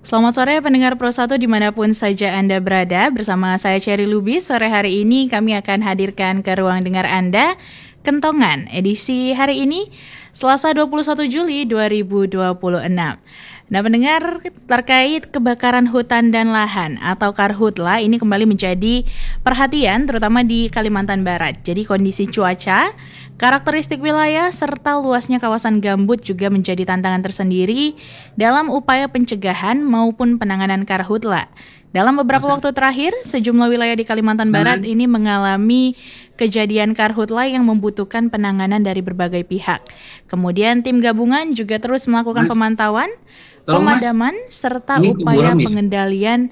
Selamat sore pendengar Pro 1 dimanapun saja Anda berada. Bersama saya Cherry Lubis, sore hari ini kami akan hadirkan ke ruang dengar Anda Kentongan edisi hari ini Selasa 21 Juli 2026. Nah pendengar, terkait kebakaran hutan dan lahan atau karhutla ini kembali menjadi perhatian terutama di Kalimantan Barat. Jadi kondisi cuaca, karakteristik wilayah serta luasnya kawasan gambut juga menjadi tantangan tersendiri dalam upaya pencegahan maupun penanganan karhutla. Dalam beberapa waktu terakhir, sejumlah wilayah di Kalimantan Barat ini mengalami kejadian karhutla yang membutuhkan penanganan dari berbagai pihak. Kemudian tim gabungan juga terus melakukan pemantauan, pemadaman, serta upaya pengendalian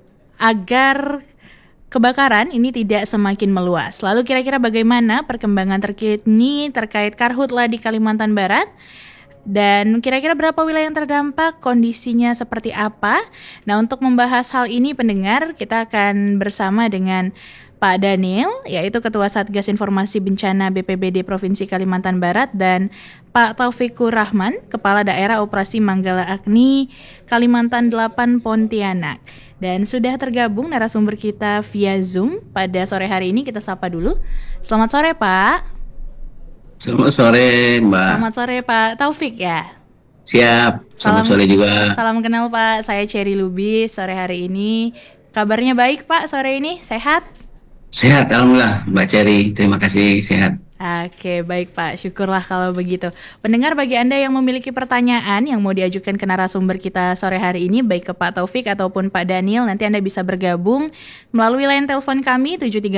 agar kebakaran ini tidak semakin meluas. Lalu kira-kira bagaimana perkembangan terkini terkait karhutla di Kalimantan Barat? Dan kira-kira berapa wilayah yang terdampak, kondisinya seperti apa? Nah, untuk membahas hal ini pendengar, kita akan bersama dengan Pak Daniel, yaitu Ketua Satgas Informasi Bencana BPBD Provinsi Kalimantan Barat, dan Pak Taufikur Rahman, Kepala Daerah Operasi Manggala Agni, Kalimantan 8 Pontianak. Dan sudah tergabung narasumber kita via Zoom pada sore hari ini, kita sapa dulu. Selamat sore Pak. Selamat sore, Mbak. Selamat sore Pak Taufik ya. Siap. Selamat sore juga. Salam kenal Pak, saya Cherry Lubis sore hari ini. Kabarnya baik Pak sore ini, sehat? Sehat, Alhamdulillah, Mbak Cherry. Terima kasih, sehat. Oke, baik Pak. Syukurlah kalau begitu. Pendengar, bagi Anda yang memiliki pertanyaan yang mau diajukan ke narasumber kita sore hari ini, baik ke Pak Taufik ataupun Pak Daniel, nanti Anda bisa bergabung melalui line telepon kami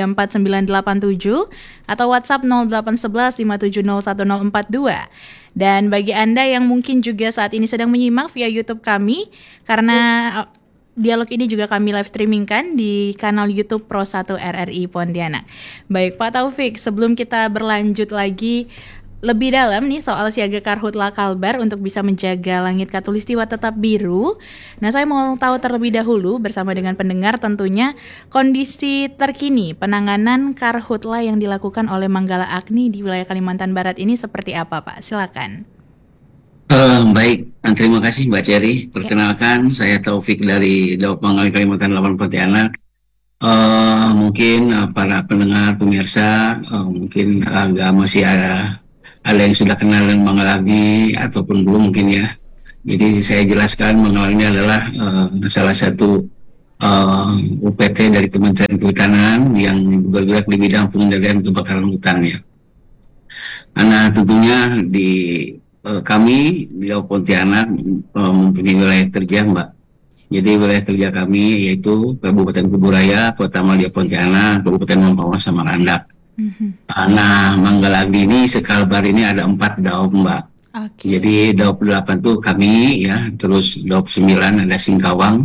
734-987 atau WhatsApp 0811-5701042. Dan bagi Anda yang mungkin juga saat ini sedang menyimak via YouTube kami, karena dialog ini juga kami live streamingkan di kanal YouTube Pro 1 RRI Pontianak. Baik Pak Taufik, sebelum kita berlanjut lagi lebih dalam nih soal siaga karhutla Kalbar untuk bisa menjaga langit Katulistiwa tetap biru. Nah, saya mau tahu terlebih dahulu bersama dengan pendengar tentunya kondisi terkini penanganan karhutla yang dilakukan oleh Manggala Agni di wilayah Kalimantan Barat ini seperti apa Pak? Silakan. Baik, terima kasih Mbak Cherry. Perkenalkan, saya Taufik dari Daop Manggal Kalimantan 8 Pontianak. Mungkin para pendengar, pemirsa, mungkin agak masih ada yang sudah kenal dengan Manggala Agni ataupun belum mungkin ya. Jadi saya jelaskan Manggala ini adalah salah satu UPT dari Kementerian Kehutanan yang bergerak di bidang pengendalian kebakaran hutan ya. Nah, tentunya kami di Daop Pontianak mempunyai wilayah kerja, Mbak. Jadi wilayah kerja kami yaitu Kabupaten Kuburaya, Kota Madia Pontianak, Kabupaten Mampang sama Randak. Nah, Manggala Agni ini sekalbar ini ada 4 Daop, Mbak. Okay. Jadi Daop 8 itu kami ya, terus Daop 9 ada Singkawang,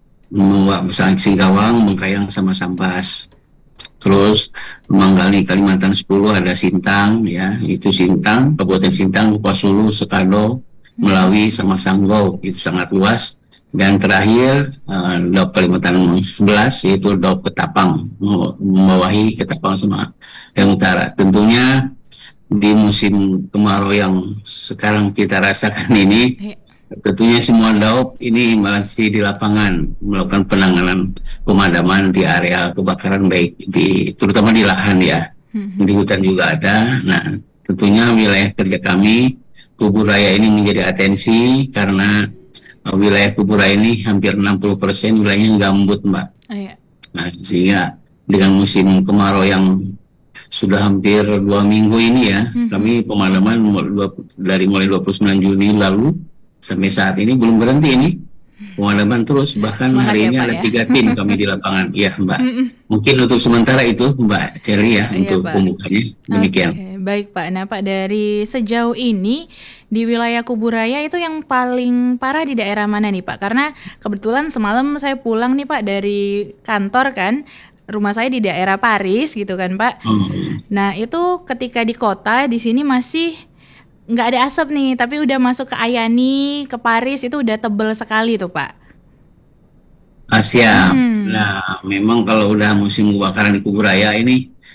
Singkawang, Bengkayang sama Sambas. Terus Manggali Kalimantan 10 ada Sintang ya, itu Sintang, Kabupaten Sintang, Lupasulu, Sekado, Melawi sama Sanggau, itu sangat luas. Dan terakhir Daop Kalimantan 11 yaitu Daop Ketapang, membawahi Ketapang sama yang utara. Tentunya di musim kemarau yang sekarang kita rasakan ini, tentunya semua Daop ini masih di lapangan melakukan penanganan pemadaman di area kebakaran baik terutama di lahan ya, di hutan juga ada. Nah, tentunya wilayah kerja kami Kuburaya ini menjadi atensi karena wilayah Kuburaya ini hampir 60% wilayahnya gambut, Mbak. Nah, sehingga dengan musim kemarau yang sudah hampir 2 minggu ini ya, kami pemadaman dari mulai 29 Juni lalu sampai saat ini belum berhenti ini pemadaman terus, bahkan Semangat hari ya, ini Pak, ada ya? 3 tim kami di lapangan ya Mbak. Mungkin untuk sementara itu Mbak Cherry ya, untuk Pak. pembukanya demikian. Baik Pak, nah Pak, dari sejauh ini di wilayah Kuburaya itu yang paling parah di daerah mana nih Pak? Karena kebetulan semalam saya pulang nih Pak dari kantor kan, rumah saya di daerah Paris gitu kan Pak. Nah itu ketika di kota di sini masih nggak ada asap nih, tapi udah masuk ke Ayani, ke Paris itu udah tebel sekali tuh Pak. Siap. Nah, memang kalau udah musim kebakaran di Kuburaya ini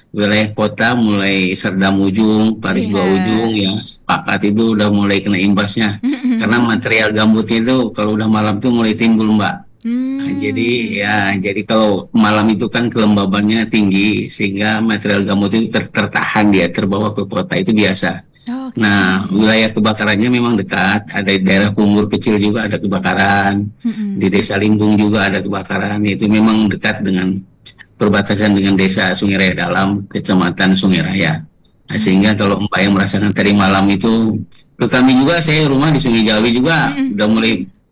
wilayah kota mulai Serdam ujung, Paris Iya. dua ujung ya sepakat itu udah mulai kena imbasnya. Karena material gambutnya itu kalau udah malam tuh mulai timbul Mbak. Nah, Hmm. jadi kalau malam itu kan kelembabannya tinggi sehingga material gambut itu tertahan dia terbawa ke kota itu biasa. Oke. Nah, wilayah kebakarannya memang dekat, ada di daerah Pungur kecil juga ada kebakaran, di Mm-mm. Desa Limbung juga ada kebakaran, itu memang dekat dengan perbatasan dengan Desa Sungai Raya Dalam, Kecamatan Sungai Raya. Nah, sehingga Hmm. kalau Mbak yang merasakan tadi malam itu, ke kami juga, saya rumah di Sungai Jawi juga Mm-mm. udah mulai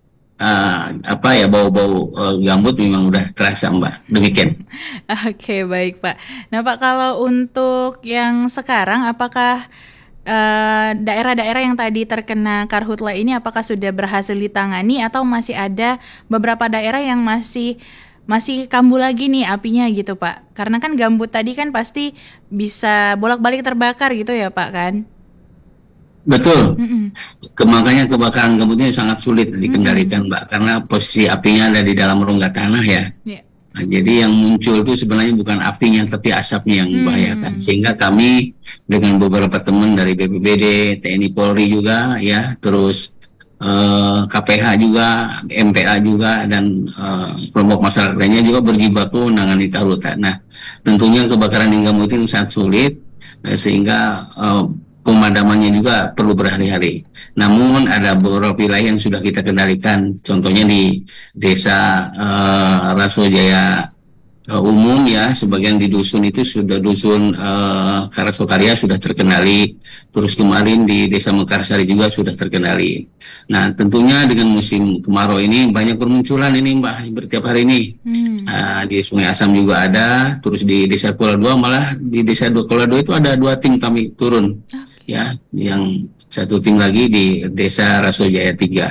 apa ya bau-bau gambut memang udah terasa Mbak. Demikian. Oke, baik Pak. Nah Pak, kalau untuk yang sekarang, apakah daerah-daerah yang tadi terkena karhutla ini apakah sudah berhasil ditangani atau masih ada beberapa daerah yang masih kambuh lagi nih apinya gitu Pak? Karena kan gambut tadi kan pasti bisa bolak-balik terbakar gitu ya Pak kan? Betul. Mm-mm. Makanya kebakaran gambutnya sangat sulit Mm-mm. dikendalikan, Mbak, karena posisi apinya ada di dalam rongga tanah ya. Ya. Nah, jadi yang muncul itu sebenarnya bukan apinya, tapi asapnya yang membahayakan. Hmm. Sehingga kami dengan beberapa teman dari BPBD, TNI Polri juga, ya, terus KPH juga, MPA juga, dan kelompok masyarakat lainnya juga berjibaku menangani karhutla. Nah, tentunya kebakaran di gambut ini sangat sulit, sehingga pemadamannya juga perlu berhari-hari. Namun ada beberapa wilayah yang sudah kita kendalikan, contohnya di Desa Rasojaya umum ya, sebagian di dusun itu sudah dusun Karatokarya sudah terkendali, terus kemarin di Desa Mekarsari juga sudah terkendali. Nah, tentunya dengan musim kemarau ini banyak bermunculan ini Mbak, setiap hari ini. Hmm. Di Sungai Asam juga ada, terus di Desa Kuala Dua, malah di Desa Kuala Dua itu ada 2 tim kami turun, Oke. ya, yang 1 tim lagi di Desa Rasojaya 3.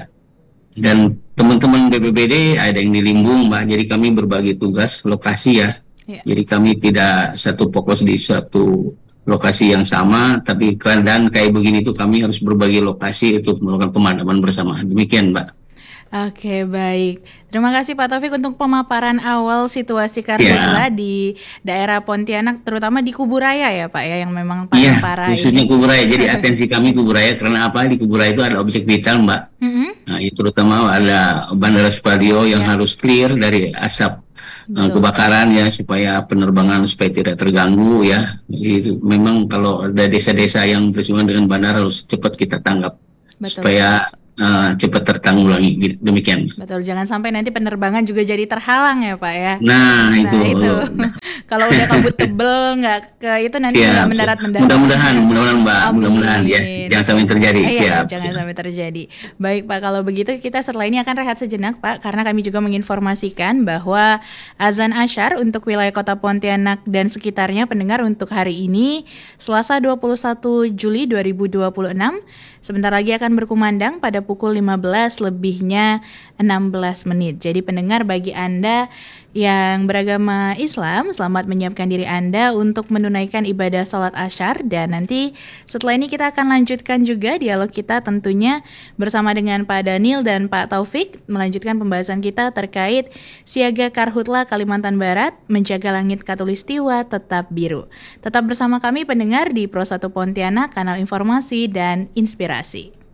Dan teman-teman BPBD ada yang di Limbung, Mbak. Jadi kami berbagi tugas lokasi ya. Ya. Jadi kami tidak satu fokus di suatu lokasi yang sama, tapi keadaan kayak begini tuh kami harus berbagi lokasi untuk melakukan pemadaman bersama. Demikian, Mbak. Oke, baik. Terima kasih Pak Taufik untuk pemaparan awal situasi Ya, karhutla di daerah Pontianak, terutama di Kuburaya ya Pak ya, yang memang iya, paling parah khususnya ini. Kuburaya. Jadi atensi kami Kuburaya karena apa? Di Kuburaya itu ada objek vital, Mbak. Mm-mm. Nah, itu terutama ada Bandara Supadio yang Ya, harus clear dari asap betul. kebakaran ya supaya penerbangan supaya tidak terganggu ya. Itu memang kalau ada desa-desa yang bersinggungan dengan bandara harus cepat kita tanggap Betul supaya sekali. cepat tertanggulangi. Demikian. Betul, jangan sampai nanti penerbangan juga jadi terhalang ya Pak ya. Nah, itu Nah itu, kalau udah kabut tebel nggak ke itu nanti nggak siap, siap. mendarat-mendarat. Mudah-mudahan Mbak, mudah-mudahan ya. Amin. Jangan sampai terjadi. Iya, Siap. jangan sampai terjadi. Baik Pak, kalau begitu kita setelah ini akan rehat sejenak Pak, karena kami juga menginformasikan bahwa azan asyar untuk wilayah kota Pontianak dan sekitarnya pendengar untuk hari ini, Selasa 21 Juli 2026, sebentar lagi akan berkumandang pada pukul 15 lebihnya 16 menit. Jadi pendengar, bagi Anda yang beragama Islam, selamat menyiapkan diri Anda untuk menunaikan ibadah sholat asyar. Dan nanti setelah ini kita akan lanjutkan juga dialog kita tentunya bersama dengan Pak Daniel dan Pak Taufik, melanjutkan pembahasan kita terkait siaga karhutla Kalimantan Barat, menjaga langit Katulistiwa tetap biru. Tetap bersama kami pendengar di Pro 1 Pontianak, kanal informasi dan inspirasi.